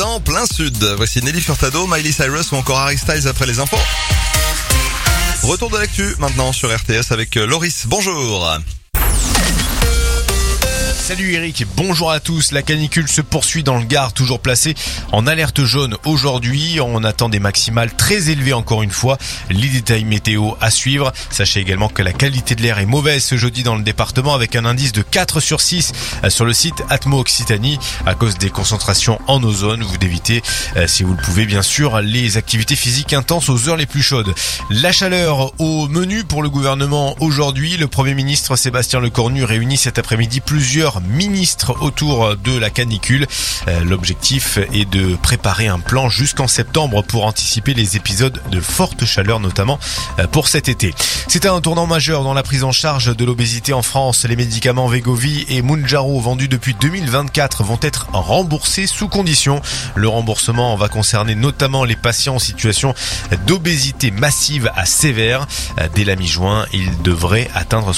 en plein sud. Voici Nelly Furtado, Miley Cyrus ou encore Harry Styles après les infos. Retour de l'actu maintenant sur RTS avec Loris. Bonjour. Salut Eric, bonjour à tous. La canicule se poursuit dans le Gard, toujours placée en alerte jaune aujourd'hui. On attend des maximales très élevées encore une fois. Les détails météo à suivre. Sachez également que la qualité de l'air est mauvaise ce jeudi dans le département avec un indice de 4 sur 6 sur le site Atmo Occitanie à cause des concentrations en ozone. Vous d'éviter, si vous le pouvez bien sûr, les activités physiques intenses aux heures les plus chaudes. La chaleur au menu pour le gouvernement aujourd'hui. Le Premier ministre Sébastien Lecornu réunit cet après-midi plusieurs ministres autour de la canicule. L'objectif est de préparer un plan jusqu'en septembre pour anticiper les épisodes de forte chaleur, notamment pour cet été. C'est un tournant majeur dans la prise en charge de l'obésité en France. Les médicaments Wegovy et Mounjaro vendus depuis 2024 vont être remboursés sous condition. Le remboursement va concerner notamment les patients en situation d'obésité massive à sévère. Dès la mi-juin, il devrait atteindre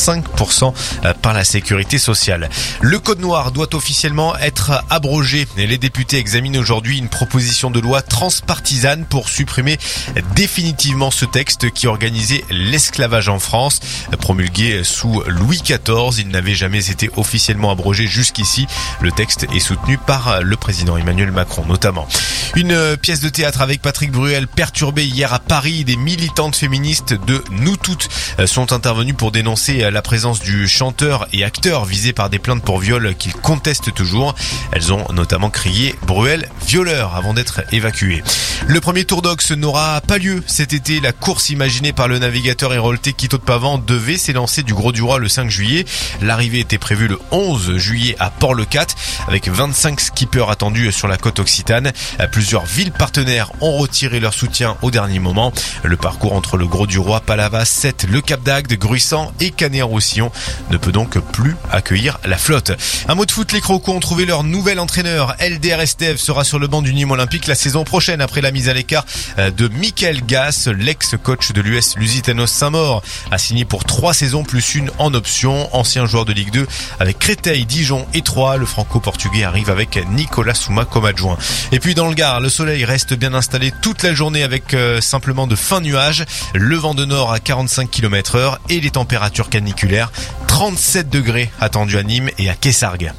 65% par la sécurité sociale. Le code noir doit officiellement être abrogé. Les députés examinent aujourd'hui une proposition de loi transpartisane pour supprimer définitivement ce texte qui organisait l'esclavage en France. Promulgué sous Louis XIV, il n'avait jamais été officiellement abrogé jusqu'ici. Le texte est soutenu par le président Emmanuel Macron notamment. Une pièce de théâtre avec Patrick Bruel perturbée hier à Paris. Des militantes féministes de Nous Toutes sont intervenues pour dénoncer la présence du chanteur et acteur visé par des plaintes pour viol qu'ils contestent toujours. Elles ont notamment crié « Bruel, violeur » avant d'être évacuées. Le premier Tour d'Ox n'aura pas lieu cet été. La course imaginée par le navigateur héroltais Quito de Pavan devait s'élancer du Grau-du-Roi le 5 juillet. L'arrivée était prévue le 11 juillet à Port-le-Cat avec 25 skippers attendus sur la côte occitane. Plusieurs villes partenaires ont retiré leur soutien au dernier moment. Le parcours entre le Grau-du-Roi, Palavas, Sète, le Cap d'Agde, Gruissant et Canet-en-Roussillon ne peut donc plus accueillir la flotte. Un mot de foot, les Crocos ont trouvé leur nouvel entraîneur. LDR Estève sera sur le banc du Nîmes Olympique la saison prochaine après la mise à l'écart de Michael Gass, l'ex-coach de l'US Lusitanos Saint-Maur, a signé pour 3 saisons plus une en option. Ancien joueur de Ligue 2 avec Créteil, Dijon et Troyes, le franco-portugais arrive avec Nicolas Souma comme adjoint. Et puis dans le Gard, le soleil reste bien installé toute la journée avec simplement de fins nuages, le vent de nord à 45 km/h et les températures caniculaires, 37 degrés attendus à Nîmes et à Kessargues.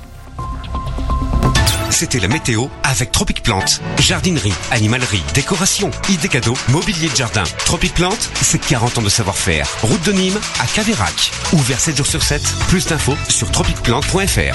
C'était la météo avec Tropic Plante. Jardinerie, animalerie, décoration, idées cadeaux, mobilier de jardin. Tropic Plante, c'est 40 ans de savoir-faire. Route de Nîmes à Caveyrac. Ouvert 7 jours sur 7. Plus d'infos sur tropicplante.fr.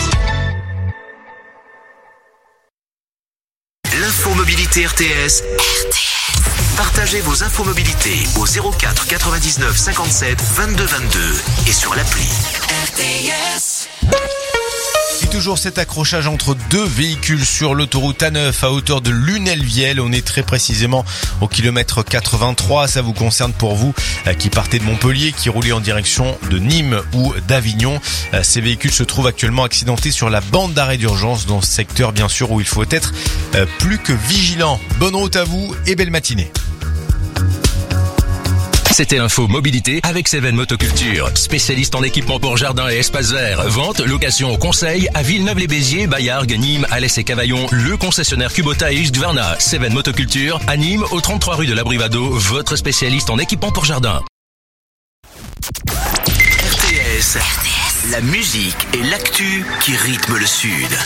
L'infomobilité RTS. Partagez vos infomobilités au 04 99 57 22 22 et sur l'appli RTS. Et toujours cet accrochage entre deux véhicules sur l'autoroute A9 à hauteur de Lunel-Viel. On est très précisément au kilomètre 83. Ça vous concerne pour vous qui partez de Montpellier, qui roulez en direction de Nîmes ou d'Avignon. Ces véhicules se trouvent actuellement accidentés sur la bande d'arrêt d'urgence dans ce secteur bien sûr où il faut être plus que vigilant. Bonne route à vous et belle matinée. C'était l'info mobilité avec Seven Motoculture, spécialiste en équipement pour jardin et espace vert. Vente, location, conseil à Villeneuve-les-Béziers, Bayargues, Nîmes, Alès et Cavaillon. Le concessionnaire Kubota et Husqvarna. Seven Motoculture à Nîmes, au 33 rue de la Brivado, votre spécialiste en équipement pour jardin. RTS, la musique et l'actu qui rythment le Sud.